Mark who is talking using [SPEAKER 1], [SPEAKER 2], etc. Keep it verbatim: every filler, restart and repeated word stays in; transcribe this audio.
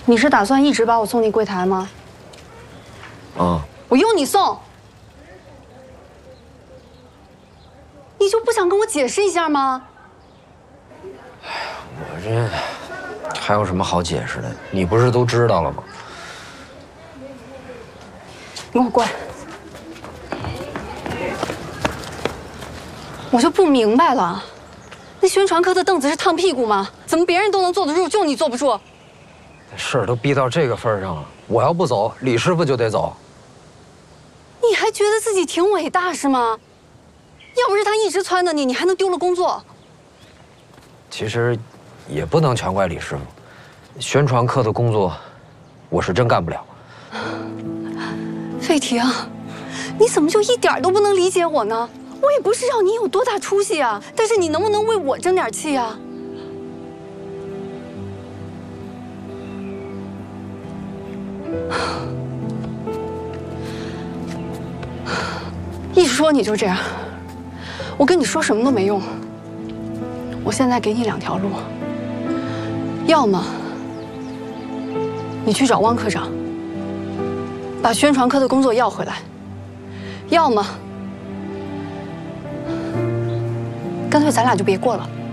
[SPEAKER 1] 你是打算一直把我送进柜台吗？
[SPEAKER 2] 啊！
[SPEAKER 1] 我用你送，你就不想跟我解释一下吗？
[SPEAKER 2] 我这还有什么好解释的？你不是都知道了吗？
[SPEAKER 1] 你给我滚！我就不明白了，那宣传科的凳子是烫屁股吗？怎么别人都能坐得住，就你坐不住？
[SPEAKER 2] 事儿都逼到这个份上了，我要不走，李师傅就得走。
[SPEAKER 1] 你还觉得自己挺伟大是吗？要不是他一直撺掇你，你还能丢了工作。
[SPEAKER 2] 其实，也不能全怪李师傅，宣传科的工作，我是真干不了。
[SPEAKER 1] 费婷，你怎么就一点都不能理解我呢？我也不是让你有多大出息啊，但是你能不能为我争点气啊？一说你就这样，我跟你说什么都没用。我现在给你两条路，要么你去找汪科长，把宣传科的工作要回来，要么干脆咱俩就别过了。